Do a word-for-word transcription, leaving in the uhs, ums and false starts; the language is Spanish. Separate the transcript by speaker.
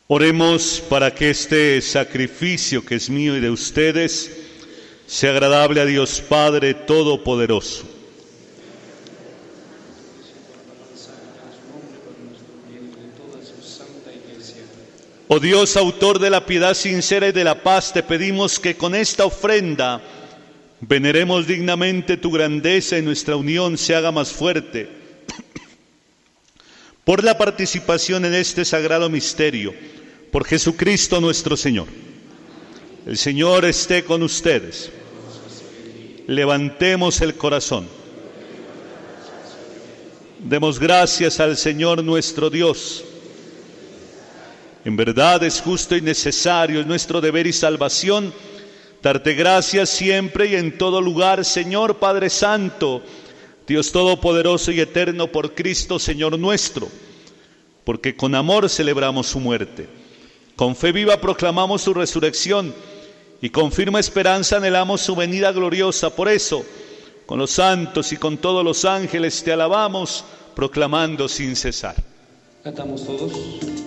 Speaker 1: Oremos para que este sacrificio que es mío y de ustedes sea agradable a Dios Padre Todopoderoso. Oh Dios, autor de la piedad sincera y de la paz, te pedimos que con esta ofrenda veneremos dignamente tu grandeza y nuestra unión se haga más fuerte. Por la participación en este sagrado misterio, por Jesucristo nuestro Señor. El Señor esté con ustedes. Levantemos el corazón. Demos gracias al Señor nuestro Dios. En verdad es justo y necesario, es nuestro deber y salvación, darte gracias siempre y en todo lugar, Señor Padre Santo, Dios Todopoderoso y Eterno, por Cristo Señor nuestro, porque con amor celebramos su muerte. Con fe viva proclamamos su resurrección y con firme esperanza anhelamos su venida gloriosa. Por eso, con los santos y con todos los ángeles te alabamos, proclamando sin cesar.
Speaker 2: Cantamos todos.